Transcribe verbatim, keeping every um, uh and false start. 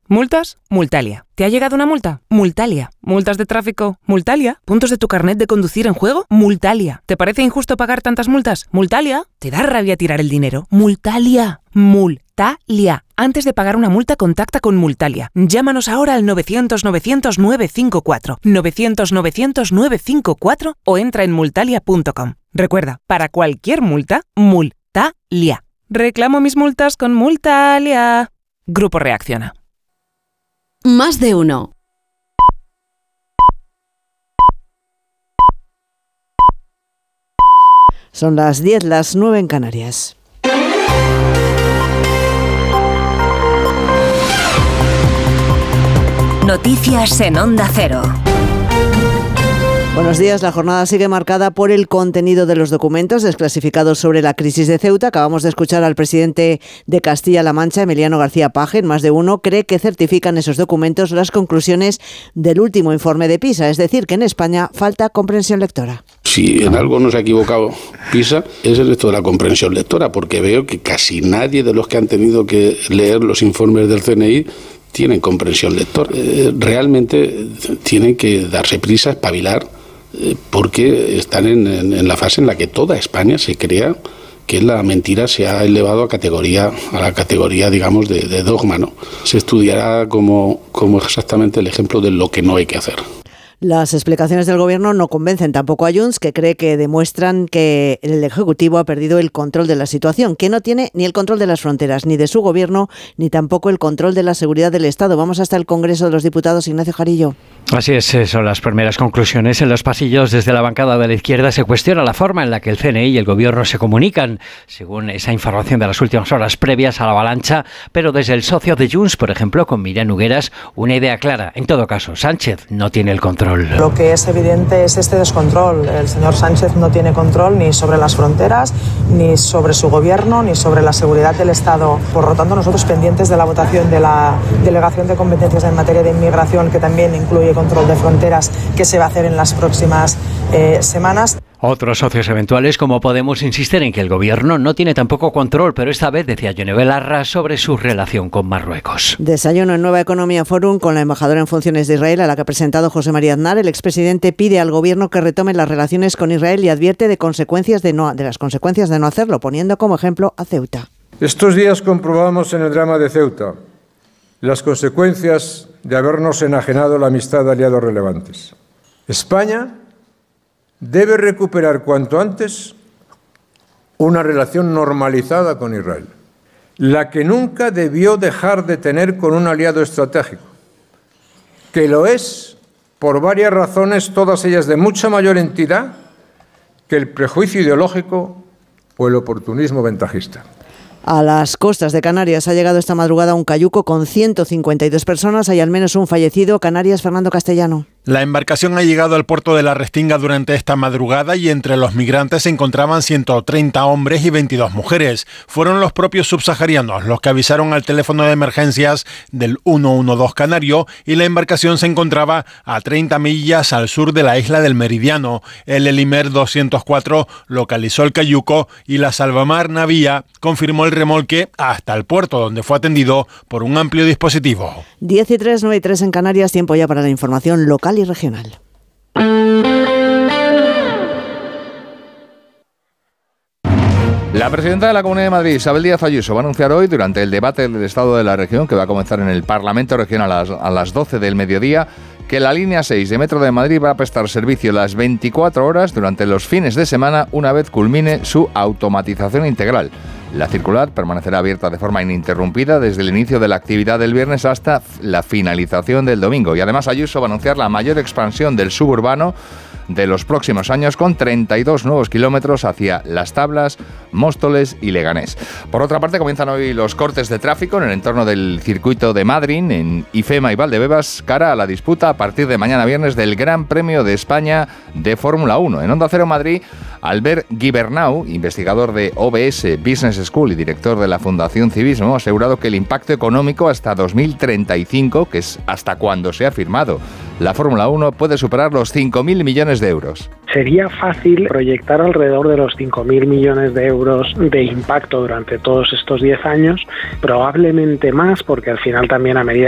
¿Multas? Multalia. ¿Te ha llegado una multa? Multalia. ¿Multas de tráfico? Multalia. ¿Puntos de tu carnet de conducir en juego? Multalia. ¿Te parece injusto pagar tantas multas? Multalia. ¿Te da rabia tirar el dinero? Multalia. Multalia. Antes de pagar una multa, contacta con Multalia. Llámanos ahora al novecientos novecientos nueve cinco cuatro, novecientos novecientos nueve cinco cuatro o entra en multalia punto com. Recuerda, para cualquier multa, Multalia. Reclamo mis multas con Multalia. Grupo Reacciona. Más de uno. Son las diez, las nueve en Canarias. Noticias en Onda Cero. Buenos días. La jornada sigue marcada por el contenido de los documentos desclasificados sobre la crisis de Ceuta. Acabamos de escuchar al presidente de Castilla-La Mancha, Emiliano García Paje. En Más de Uno cree que certifican esos documentos las conclusiones del último informe de PISA, es decir, que en España falta comprensión lectora. Si en algo nos ha equivocado PISA es en esto de la comprensión lectora, porque veo que casi nadie de los que han tenido que leer los informes del C N I tienen comprensión lectora. Eh, realmente tienen que darse prisa, espabilar, eh, porque están en, en, en la fase en la que toda España se crea que la mentira se ha elevado a categoría, a la categoría, digamos, de, de dogma, ¿no? Se estudiará como, como exactamente el ejemplo de lo que no hay que hacer. Las explicaciones del Gobierno no convencen tampoco a Junts, que cree que demuestran que el Ejecutivo ha perdido el control de la situación, que no tiene ni el control de las fronteras, ni de su Gobierno, ni tampoco el control de la seguridad del Estado. Vamos hasta el Congreso de los Diputados. Ignacio Jarillo. Así es, son las primeras conclusiones. En los pasillos, desde la bancada de la izquierda, se cuestiona la forma en la que el C N I y el Gobierno se comunican, según esa información de las últimas horas previas a la avalancha, pero desde el socio de Junts, por ejemplo, con Miriam Hugueras, una idea clara. En todo caso, Sánchez no tiene el control. Lo que es evidente es este descontrol. El señor Sánchez no tiene control ni sobre las fronteras, ni sobre su gobierno, ni sobre la seguridad del Estado. Por lo tanto, nosotros pendientes de la votación de la Delegación de Competencias en materia de inmigración, que también incluye control de fronteras, que se va a hacer en las próximas eh, semanas. Otros socios eventuales como Podemos insisten en que el Gobierno no tiene tampoco control, pero esta vez decía Yone Belarra sobre su relación con Marruecos. Desayuno en Nueva Economía Forum con la embajadora en funciones de Israel, a la que ha presentado José María Aznar. El expresidente pide al Gobierno que retome las relaciones con Israel y advierte de consecuencias de, no, de las consecuencias de no hacerlo, poniendo como ejemplo a Ceuta. Estos días comprobamos en el drama de Ceuta las consecuencias de habernos enajenado la amistad de aliados relevantes. España debe recuperar cuanto antes una relación normalizada con Israel, la que nunca debió dejar de tener con un aliado estratégico, que lo es por varias razones, todas ellas de mucha mayor entidad que el prejuicio ideológico o el oportunismo ventajista. A las costas de Canarias ha llegado esta madrugada un cayuco con ciento cincuenta y dos personas. Hay al menos un fallecido. Canarias, Fernando Castellano. La embarcación ha llegado al puerto de La Restinga durante esta madrugada y entre los migrantes se encontraban ciento treinta hombres y veintidós mujeres. Fueron los propios subsaharianos los que avisaron al teléfono de emergencias del ciento doce canario y la embarcación se encontraba a treinta millas al sur de la isla del Meridiano. El Elimer doscientos cuatro localizó el cayuco y la Salvamar Navía confirmó el remolque hasta el puerto, donde fue atendido por un amplio dispositivo. diez y tres, nueve y tres en Canarias, tiempo ya para la información local y regional. La presidenta de la Comunidad de Madrid, Isabel Díaz Ayuso, va a anunciar hoy, durante el debate del Estado de la Región, que va a comenzar en el Parlamento Regional a las, a las doce del mediodía, que la línea seis de Metro de Madrid va a prestar servicio las veinticuatro horas durante los fines de semana, una vez culmine su automatización integral. La circular permanecerá abierta de forma ininterrumpida desde el inicio de la actividad del viernes hasta la finalización del domingo. Y además Ayuso va a anunciar la mayor expansión del suburbano de los próximos años, con treinta y dos nuevos kilómetros hacia Las Tablas, Móstoles y Leganés. Por otra parte, comienzan hoy los cortes de tráfico en el entorno del circuito de Madryn, en Ifema y Valdebebas, cara a la disputa a partir de mañana viernes del Gran Premio de España de Fórmula uno. En Onda Cero Madrid, Albert Gibernau, investigador de O B S Business School y director de la Fundación Civismo, ha asegurado que el impacto económico hasta dos mil treinta y cinco, que es hasta cuando se ha firmado la Fórmula uno, puede superar los cinco mil millones de euros. Sería fácil proyectar alrededor de los cinco mil millones de euros de impacto durante todos estos diez años, probablemente más, porque al final también a medida